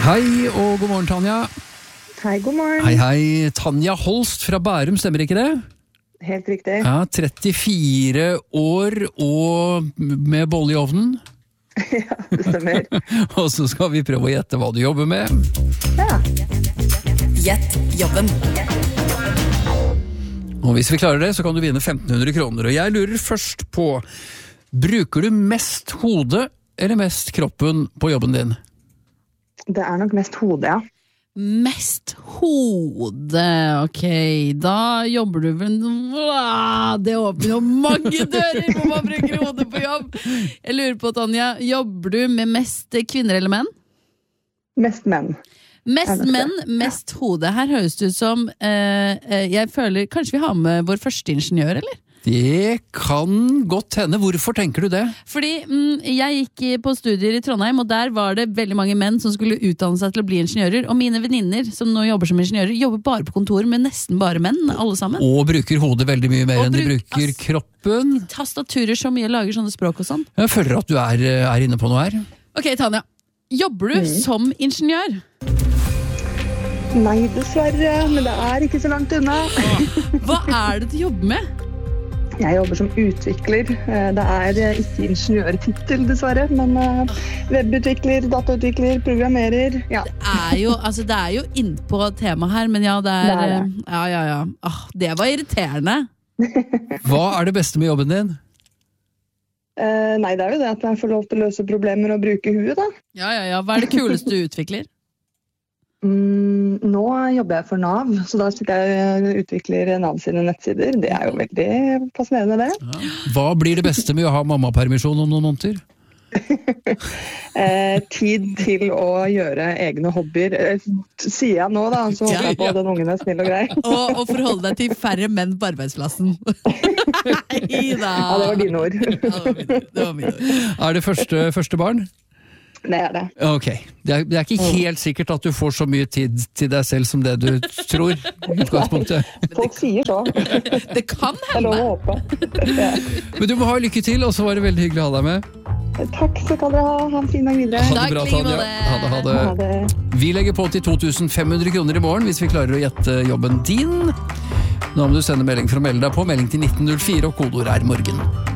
Hei og god morgen, Tanja. Hei, god morgen. Hei. Tanja Holst fra Bærum, stemmer ikke det? Helt riktig. Ja, 34 år og med bolle i ovnen. Ja, det stemmer. Og så skal vi prøve å gjette hva du jobber med. Ja. Gjett jobben. Og hvis vi klarer det, så kan du vinne 1500 kroner. Og jeg lurer først på, bruker du mest hodet eller mest kroppen på jobben din? Det er nok mest hodet, ja. Mest hode, ok. Da jobber du vel... Det åpner jo mange dører hvor man bruker hodet på jobb. Jeg lurer på, Tanja, jobber du med mest kvinner eller menn? Mest menn. Mest menn, mest hode. Her høres det ut som jeg føler, kanskje vi har med vår første ingeniør, eller? Det kan godt hende. Hvorfor tenker du det? Fordi jeg gikk på studier i Trondheim, og der var det veldig mange menn som skulle utdanne seg til å bli ingeniører. Og mine venninner som nå jobber som ingeniører, jobber bare på kontor med nesten bare menn, alle sammen. Og bruker hodet veldig mye mer enn de bruker kroppen. Tastaturer så mye, lager sånne språk og sånn. Jeg føler at du er inne på noe her. Ok, Tanja. Jobber du som ingeniør? Nei, dessverre, men det er ikke så langt unna. Hva er det du jobber med? Jeg jobber som utvikler. Det er ikke ingeniørtittel, dessverre, men webutvikler, datautvikler, programmerer, ja. Det er jo innpå temaet her, men ja, det er... Ja. Det var irriterende. Hva er det beste med jobben din? Nei, det er jo det at jeg får lov til å løse problemer og bruke huet, da. Ja. Hva er det kuleste du utvikler? Nå jobber jeg for NAV, så da sitter jeg og utvikler NAV sine nettsider. Det er jo veldig fascinerende, det. Ja. Hva blir det beste med å ha mammapermisjon om noen måneder? Tid til å gjøre egne hobbyer, sier jeg nå da, så håper jeg på at den ungen er snill og grei. Og forholde deg til færre menn på arbeidsplassen. Ja, det var dine ord. Det var mine ord. Er det første barn? Det er det. Ok, det er ikke helt sikkert at du får så mye tid til deg selv som det du tror i utgangspunktet. Folk sier så. Det kan hende. Det er lov å håpe. Ja. Men du må ha lykke til, og så var det veldig hyggelig å ha deg med. Takk skal dere ha. Ha en fin dag videre. Ha det bra, Tanja. Ha det. Vi legger på til 2500 kroner i morgen hvis vi klarer å gjette jobben din. Nå må du sende melding for å melde deg på. Melding til 1904 og kodeord er morgen.